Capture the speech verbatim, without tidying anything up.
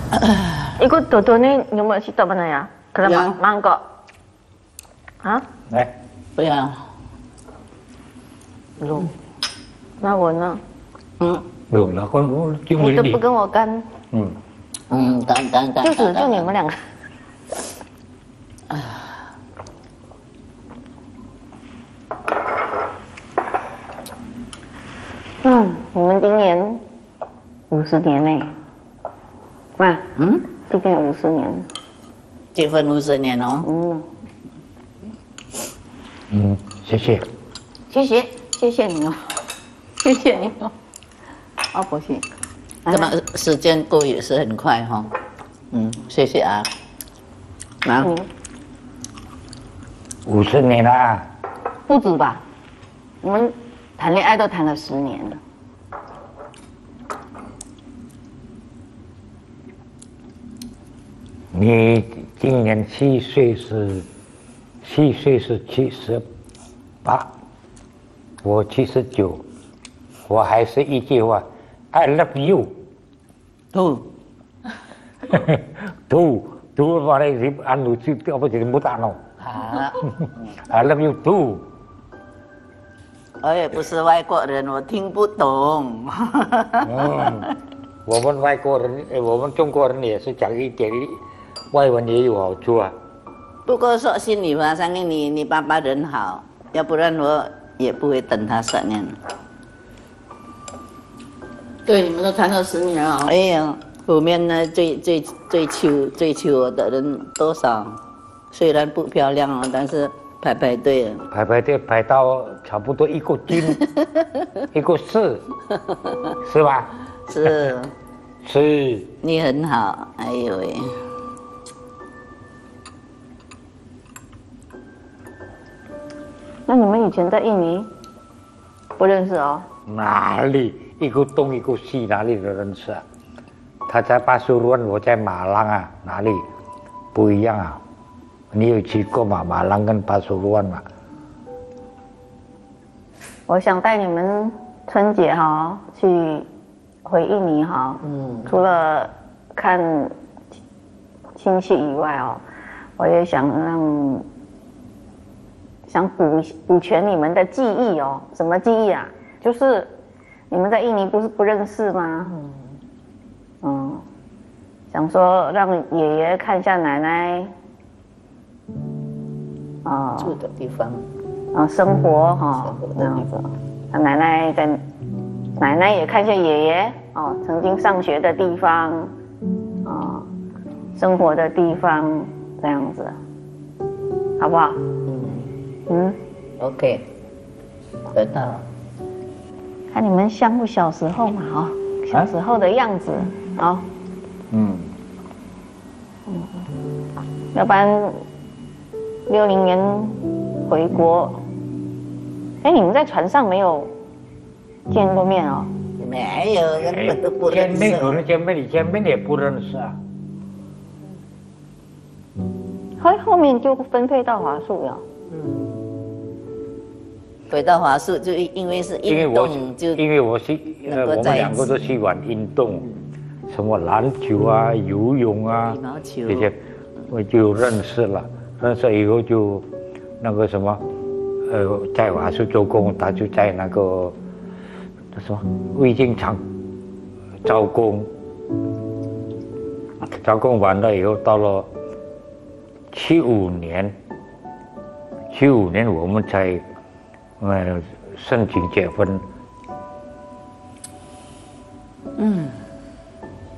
Ikut Dodo ni nombor cerita mana ya? Kalau Ya. mang mangkok. Hah? Đấy. Bây giờ. Belum. Nah, warna. Ừ. Đường là con cũng chưa 你 đi 都 đi. 不跟我干， Ừ. 嗯，等等等。 就是就你们两个。嗯，你们今年五十年呢？哇， 嗯， 今年五十年。 结婚五十年哦。 嗯， Ừ.谢谢。 谢谢，谢谢你哦，谢谢你哦。哦，不行。 这么时间过也是很快哈、哦。嗯，谢谢啊。啊， 嗯， 五十年了。 不止吧？我们谈恋爱都谈了十年了。 你今年七岁是七岁是七十八，我七十九，我还是一句话 ，I love you。 Tuh. Tuh, tuh mana sih anu sih apa jadi mutano? Ah. I love you too。 我也不是外国人，我听不懂。 嗯，我们外国人，呃我们中国人也是讲一点外文也有好处啊。 不过说心里话，相信你，你爸爸人好，要不然我也不会等他十年。 对，你们都谈了十年了、哦。 哎呀，后面呢追追追求追求我的人多少？虽然不漂亮哦，但是排排队了。 排排队排到差不多一个斤，一个四，是吧？ 是， 是。 你很好，哎呦喂。 那你们以前在印尼不认识哦？ 哪里一个东一个西，哪里都认识啊？他在巴苏鲁，我在马朗啊，哪里不一样啊？你有去过吗？马朗跟巴苏鲁嘛？ 我想带你们春节哈去回印尼哈，嗯，除了看亲戚以外哦，我也想让想补补全你们的记忆哦。什么记忆啊？就是你们在印尼不是不认识吗？嗯，嗯，想说让爷爷看一下奶奶，啊、 住的地方。 啊，生活哈、 生活的这样子，他奶奶在，奶奶也看一下爷爷哦，曾经上学的地方，啊、生活的地方这样子，好不好？ 嗯嗯， ，OK， 得到。 看你们相互小时候嘛，哦，小时候的样子，哦， 嗯， 要不然六零年回国。哎，你们在船上没有见过面哦？ 没有，根本都不见认识。 面可能见面，你见面也不认识啊。 后后面就分配到华数了。 回到华数就因为是运因为我动，就因为我是呃，我们能够在一两个都喜欢运动，什么篮球啊、游泳啊羽毛球这些，我就认识了。认识以后就那个什么，呃，在华数做工，他就在那个那什么卫镜厂招工，招工完了以后，到了七五年，七五年我们才呃申请结婚。 嗯。